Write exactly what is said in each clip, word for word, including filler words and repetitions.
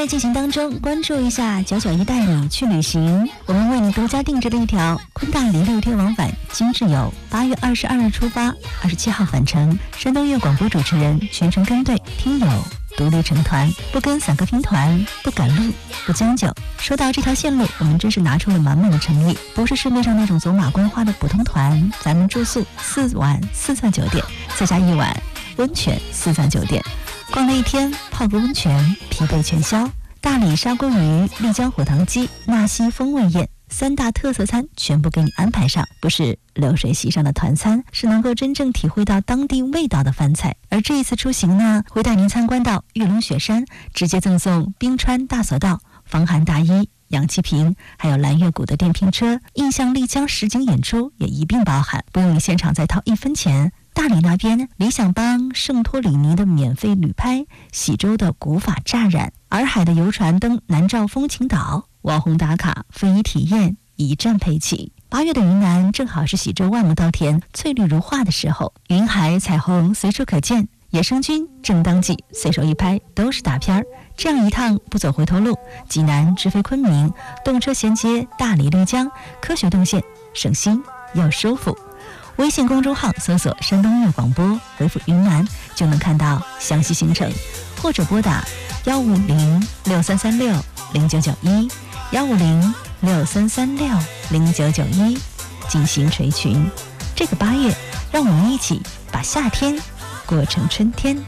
在进行当中，关注一下九九一带你去旅行，我们为你独家定制了一条昆大理六天往返精致游，八月二十二日出发，二十七号返程。山东乐广播主持人全程跟队，听友独立成团，不跟散客拼团，不赶路，不将就。说到这条线路，我们真是拿出了满满的诚意，不是市面上那种走马观花的普通团。咱们住宿四晚四钻酒店，再加一晚温泉四钻酒店，逛了一天，泡个温泉，疲惫全消。大理砂锅鱼、丽江火塘鸡、纳西风味宴三大特色餐全部给你安排上，不是流水席上的团餐，是能够真正体会到当地味道的饭菜。而这一次出行呢，会带您参观到玉龙雪山，直接赠送冰川大索道、防寒大衣、氧气瓶，还有蓝月谷的电瓶车，印象丽江实景演出也一并包含，不用你现场再掏一分钱。大理那边，理想邦、圣托里尼的免费旅拍，喜洲的古法乍染，洱海的游船登南诏风情岛，网红打卡非遗体验一站配齐。八月的云南正好是喜洲万亩稻田翠绿如画的时候，云海彩虹随处可见，野生菌正当季，随手一拍都是大片儿。这样一趟不走回头路，济南直飞昆明，动车衔接大理丽江，科学动线，省心又舒服。微信公众号搜索山东音乐广播，回复云南就能看到详细行程，或者拨打幺五零六三三六零九九一幺五零六三三六零九九一进行垂群。这个八月，让我们一起把夏天过成春天。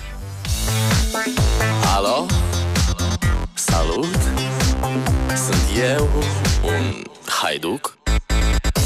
Alo, salut, sunt eu, un haiduc